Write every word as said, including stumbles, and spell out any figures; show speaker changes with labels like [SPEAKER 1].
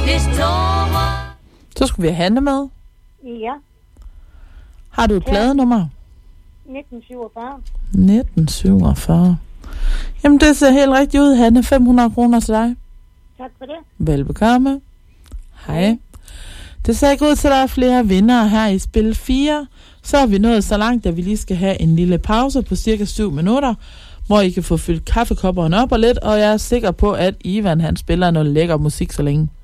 [SPEAKER 1] Så skulle vi have Hanne med.
[SPEAKER 2] Ja.
[SPEAKER 1] Har du et pladenummer?
[SPEAKER 2] nitten syvogfyrre.
[SPEAKER 1] nitten syvogfyrre. Jamen, det ser helt rigtigt ud, Hanne. fem hundrede kroner til dig.
[SPEAKER 2] Tak for det.
[SPEAKER 1] Velbekomme. Hej. Det ser ikke ud til, at der er flere vindere her i spil fire. Så er vi nået så langt, at vi lige skal have en lille pause på cirka syv minutter, hvor I kan få fyldt kaffekopperne op og lidt, og jeg er sikker på, at Ivan han spiller noget lækker musik så længe.